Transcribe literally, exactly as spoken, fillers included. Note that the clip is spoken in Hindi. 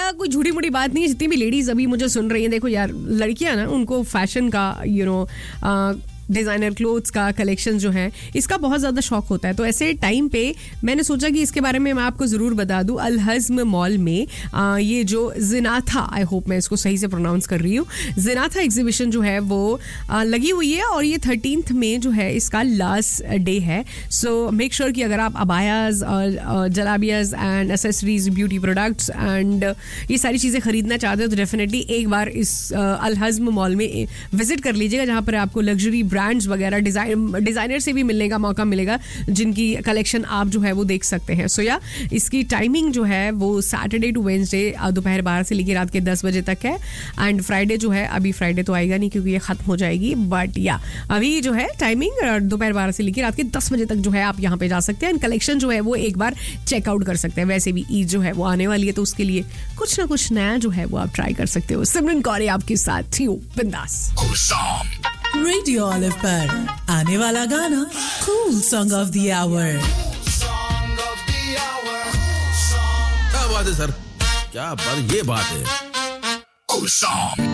भैया कोई झूठी मूठी बात नहीं है. जितनी भी लेडीज अभी मुझे सुन रही हैं, देखो यार, लड़कियां ना, उनको फैशन का, यू नो, डिज़ाइनर क्लोथ्स का कलेक्शन जो है, इसका बहुत ज़्यादा शौक होता है. तो ऐसे टाइम पे मैंने सोचा कि इसके बारे में मैं आपको ज़रूर बता दूं. अल हज़्म मॉल में आ, ये जो ज़िनाथा, आई होप मैं इसको सही से प्रोनाउंस कर रही हूँ, ज़िनाथा एग्जीबिशन जो है वो आ, लगी हुई है. और ये थर्टीन्थ में जो है इसका लास्ट डे है. सो मेक श्योर कि अगर आप अबायाज और जलाबियाज and accessories, beauty products and ये सारी चीज़ें खरीदना चाहते हो तो डेफिनेटली एक बार इस अल हज़्म मॉल में विजिट कर लीजिएगा, जहाँ पर आपको लग्जरी ब्रांड्स वगैरह, डिजाइन डिजाइनर से भी मिलने का मौका मिलेगा, जिनकी कलेक्शन आप जो है वो देख सकते हैं. सो या इसकी टाइमिंग जो है वो सैटरडे टू वेडनेसडे दोपहर बारह से लेकर रात के दस बजे तक है. एंड फ्राइडे जो है, अभी फ्राइडे तो आएगा नहीं क्योंकि ये खत्म हो जाएगी, बट या अभी जो है टाइमिंग दोपहर बारह से लेकर रात के दस बजे तक जो है आप यहाँ पे जा सकते हैं. एंड कलेक्शन जो है वो एक बार चेकआउट कर सकते हैं. वैसे भी ईद जो है वो आने वाली है, तो उसके लिए कुछ ना कुछ नया जो है वो आप ट्राई कर सकते हो. सिमरन कौर आपके साथ थी बिंदास. रेडियो ऑलिव पर आने वाला गाना cool song of the our. क्या बात है सर, क्या बात, ये बात है.